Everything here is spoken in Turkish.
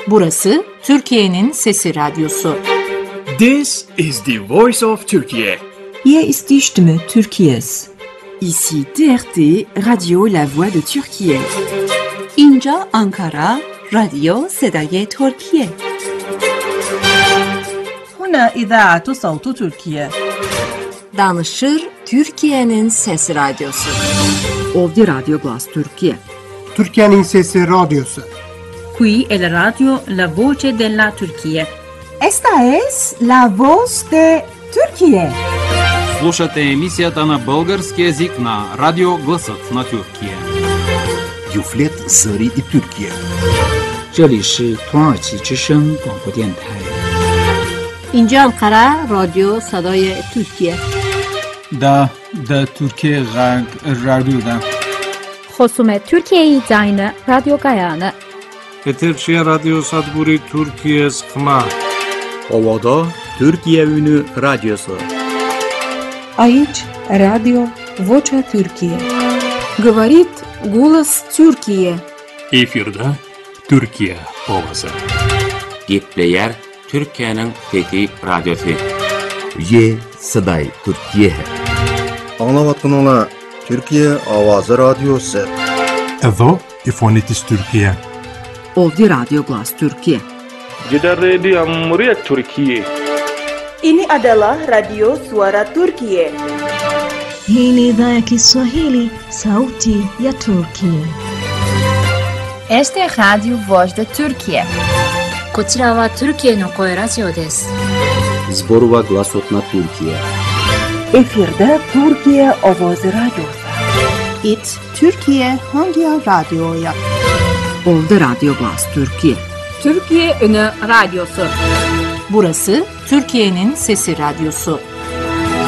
Burası Türkiye'nin Sesi Radyosu. This is the voice of Turkey. Hier ist die Stimme Türkiye's. Ici TRT, Radio La Voix de Türkiye. اینجا آنکارا، رادیو صدای ترکیه. هنا إذاعة صوت تركيا. Danışır Türkiye'nin Sesi Radyosu. Ovdje Radio Glas Türkiye. Türkiye'nin Sesi Radyosu. Qui è la radio La Voce della Turchia. Esta es La Voz de Türkiye. Слушате емисията на български език на Радио Гласът на Тюркия. Юфлет Зари и Türkiye. 这里是土耳其之声广播电台。 اینجا انقره رادیو صدای ترکیه. دا Türkiye Radyo'da. خصومت Türkiye'yi zayne Radyo Gayane. Eterçiye Radyo Sadburi Türkiye Skma. Ovada Türkiye Ünü Radyosu. Aici Radio Vocea Türkiye. Говорит голос Türkiye. Efirde Türkiye Ovası. Gitleyer Türkiye'nin Fethi Radyosu. Ye Saday Türkiye. Anlavatın Türkiye Avazı Radyosu. Evo İfonitis Türkiye. Ovdje Radio Glas Türkiye. Gider Radio Cumhuriyet Türkiye. Ini adalah Radio Suara Turkiye. Hii ni idhaa ya Kiswahili, sauti ya Turkiye. Este es Radio Voz de Türkiye. こちらはトルキエの声ラジオです。 Zborova Glasot na Türkiye. Efirde Türkiye Ovozi Radyosu. It Türkiye hangi radyoya? Ovdje Radio Glas Türkiye. Türkiye Ünü Radyosu. Burası Türkiye'nin Sesi Radyosu.